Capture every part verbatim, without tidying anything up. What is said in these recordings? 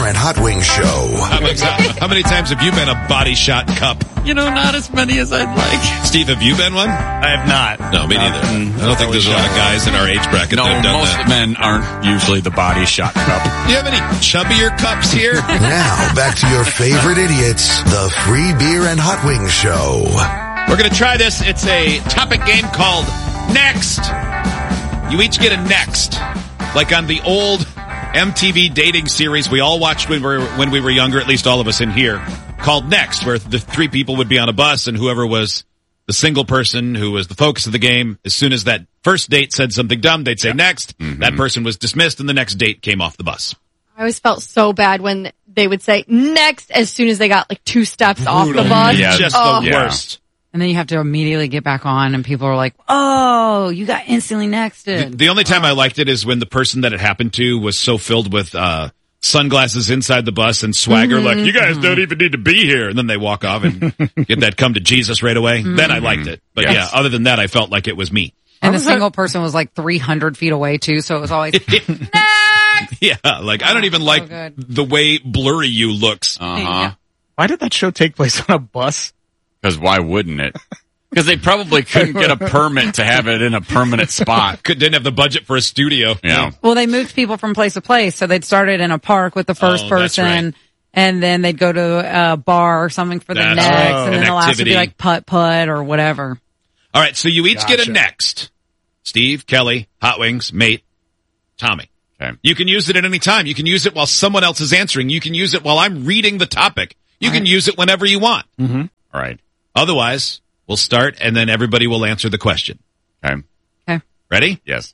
and Hot Wings Show. How many, how many times have you been a body shot cup? You know, not as many as I'd like. Steve, have you been one? I have not. No, me neither. I don't think there's a lot of guys in our age bracket No, that have done most that. men aren't usually the body shot cup. Do you have any chubbier cups here? Now, back to your favorite idiots, the Free Beer and Hot Wings Show. We're going to try this. It's a topic game called Next. You each get a next. Like on the old M T V dating series we all watched when we were, when we were younger, at least all of us in here, called Next, where the three people would be on a bus and whoever was the single person who was the focus of the game, as soon as that first date said something dumb, they'd say next. Mm-hmm. That person was dismissed and the next date came off the bus. I always felt so bad when they would say next as soon as they got like two steps off the bus. Yeah, just oh. the Yeah. worst. And then you have to immediately get back on, and people are like, oh, you got instantly nexted. The, the only time I liked it is when the person that it happened to was so filled with uh sunglasses inside the bus and swagger, mm-hmm. like, you guys don't even need to be here. And then they walk off and get that come to Jesus right away. Mm-hmm. Then I liked it. But yes. yeah, other than that, I felt like it was me. And the single person was like three hundred feet away, too, so it was always, next! Yeah, like, I don't even Oh, like so the way blurry you looks. Uh-huh. Yeah. Why did that show take place on a bus? Because why wouldn't it? Because they probably couldn't get a permit to have it in a permanent spot. Could, didn't have the budget for a studio. Yeah. Well, they moved people from place to place, so they'd started in a park with the first Oh, that's person, right. and then they'd go to a bar or something for the That's next, right. and then An the last would activity. be like putt-putt or whatever. All right, so you each get Gotcha. a next. Steve, Kelly, Hot Wings, Mate, Tommy. Okay. You can use it at any time. You can use it while someone else is answering. You can use it while I'm reading the topic. You All can right. use it whenever you want. Mm-hmm. All right. Otherwise, we'll start, and then everybody will answer the question. Okay. Okay. Ready? Yes.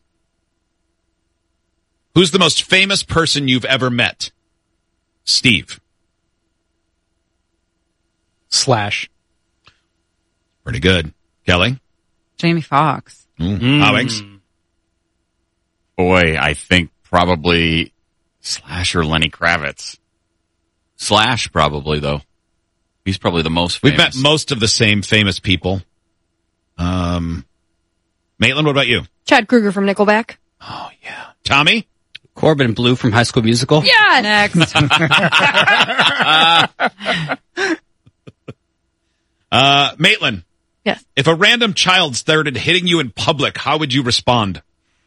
Who's the most famous person you've ever met? Steve. Slash. Pretty good. Kelly? Jamie Foxx. Mm. Mm. Hot Wings? Boy, I think probably Slash or Lenny Kravitz. Slash probably, though. He's probably the most famous. We've met most of the same famous people. Um, Maitland, what about you? Chad Kruger from Nickelback. Oh, yeah. Tommy? Corbin Blue from High School Musical. Yeah. Next. Uh, Maitland. Yes. If a random child started hitting you in public, how would you respond?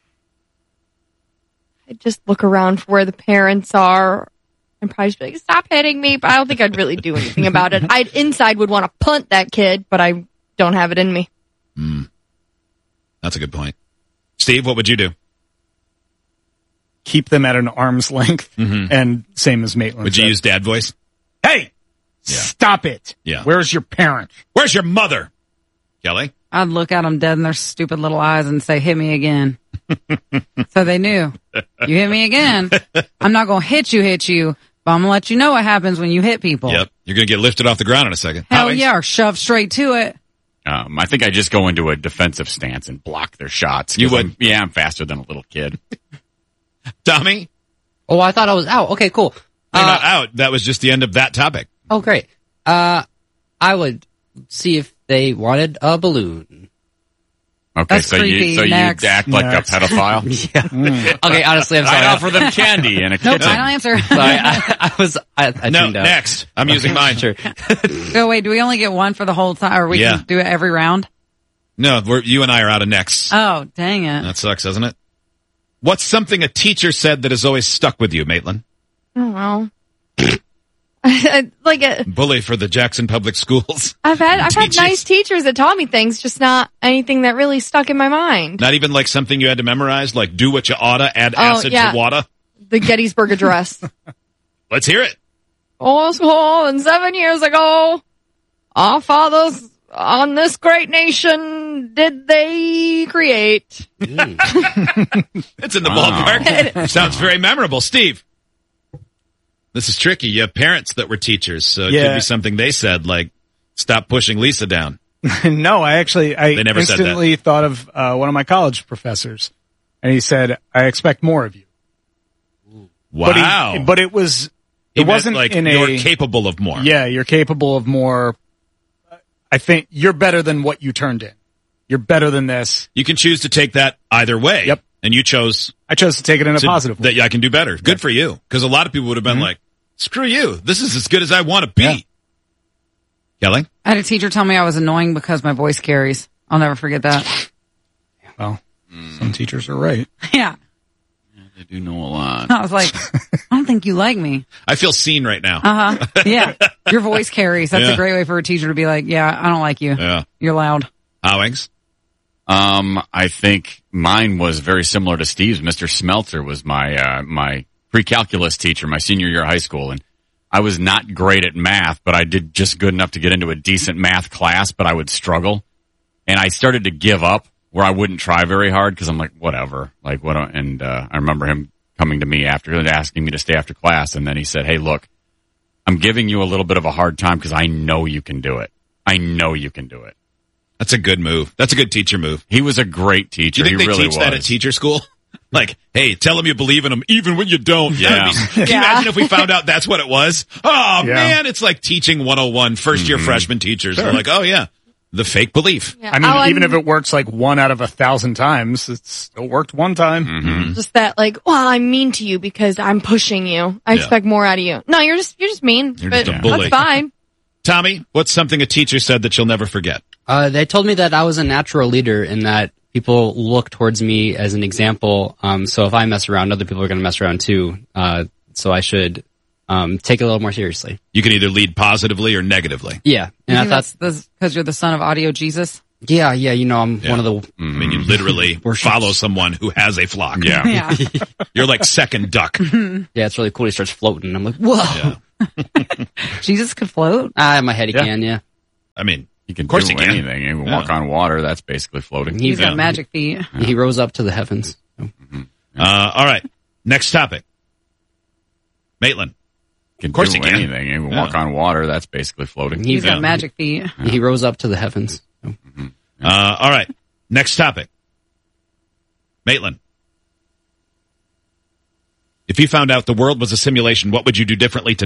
I'd just look around for where the parents are and probably just be like, stop hitting me. But I don't think I'd really do anything about it. I'd inside would want to punt that kid, but I don't have it in me. Mm. That's a good point. Steve, what would you do? Keep them at an arm's length, Mm-hmm. and same as Maitland Would you said. use dad voice? Hey! Yeah. Stop it! Yeah. Where's your parent? Where's your mother? Kelly? I'd look at them dead in their stupid little eyes and say, hit me again. So they knew. You hit me again. I'm not going to hit you, hit you, but I'm going to let you know what happens when you hit people. Yep. You're going to get lifted off the ground in a second. Hell Hot Wings? yeah, or shove straight to it. Um, I think I just go into a defensive stance and block their shots. 'cause You would? I'm- yeah, I'm faster than a little kid. Tommy? Oh, I thought I was out. Okay, cool. You're Uh, not out. That was just the end of that topic. Oh, great. Uh, I would see if they wanted a balloon. Okay, That's so creepy. you so Next. you act like Next. a pedophile. Yeah. Okay, honestly, I'm sorry. I'd offer them candy and a Nope, kitten. final answer. Sorry, I, I was, I, I No, tuned out. next. I'm using mine. Sure. So wait, do we only get one for the whole time, or we Yeah. can do it every round? No, we're, you and I are out of next. Oh, dang it. That sucks, doesn't it? What's something a teacher said that has always stuck with you, Maitland? I don't know. like a, Bully for the Jackson Public Schools. I've had I've had Teachers. nice teachers that taught me things, just not anything that really stuck in my mind. Not even like something you had to memorize, like do what you oughta, add Oh, acid yeah. to water. The Gettysburg Address. Let's hear it. Oh, so and seven years ago, our fathers on this great nation did they create. It's in the Wow. ballpark. Sounds very memorable. Steve. This is tricky. You have parents that were teachers, so it Yeah. could be something they said, like, stop pushing Lisa down. No, I actually, I They never said that. instantly thought of uh, one of my college professors, and he said, "I expect more of you." Wow. But, he, but it was, He it meant, wasn't like, in you're a. capable of more. Yeah, you're capable of more. I think you're better than what you turned in. You're better than this. You can choose to take that either way. Yep. And you chose I chose to take it in a to- positive way. that I can do better. Good for you. Because a lot of people would have been Mhm. like, Screw you. This is as good as I want to be. Yeah. Kelly? I had a teacher tell me I was annoying because my voice carries. I'll never forget that. Well, some teachers are right. Yeah. They do know a lot. I was like, I don't think you like me. I feel seen right now. Uh huh. Yeah. Your voice carries. That's Yeah. a great way for a teacher to be like, yeah, I don't like you. Yeah. You're loud. Howings? Um, I think mine was very similar to Steve's. Mister Smeltzer was my, uh, my pre-calculus teacher, my senior year of high school. And I was not great at math, but I did just good enough to get into a decent math class, but I would struggle. And I started to give up where I wouldn't try very hard because I'm like, whatever. Like, what? And, uh, I remember him coming to me after and asking me to stay after class. And then he said, hey, look, I'm giving you a little bit of a hard time because I know you can do it. I know you can do it. That's a good move. That's a good teacher move. He was a great teacher. Do you think he they really teach was. that at teacher school? Like, hey, tell them you believe in them even when you don't. Yeah. That'd be- Can you Yeah. imagine if we found out that's what it was? Oh, Yeah. man, it's like teaching one oh one first year freshman teachers. They're like, oh, yeah, the fake belief. Yeah. I mean, Oh, even I'm- if it works like one out of a thousand times, it's still worked one time. Mm-hmm. just that, like, well, I'm mean to you because I'm pushing you. I Yeah. expect more out of you. No, you're just you're just mean. You're but just a bully. That's fine. Tommy, what's something a teacher said that you'll never forget? Uh, they told me that I was a natural leader and that people look towards me as an example. Um, so if I mess around, other people are going to mess around too. Uh, so I should um, take it a little more seriously. You can either lead positively or negatively. Yeah, You and I think thought, that's because you're the son of Audio Jesus? yeah, yeah, you know, I'm Yeah. one of the. I mean, you literally Worships. follow someone who has a flock. Yeah. Yeah. You're like second duck. Yeah, it's really cool. He starts floating. I'm like, whoa! Yeah. Jesus could float? Ah, in my head he Yeah. can. Yeah, I mean, He can Of course do he can. anything. He can Yeah. walk on water. That's basically floating. He's Yeah. got magic feet. he rose up to the heavens. uh, all right. Next topic. Maitland. Can Of course do he can. anything. He can Yeah. walk on water. That's basically floating. He's Yeah. got magic feet. He rose up to the heavens. Uh, all right. Next topic. Maitland. If you found out the world was a simulation, what would you do differently to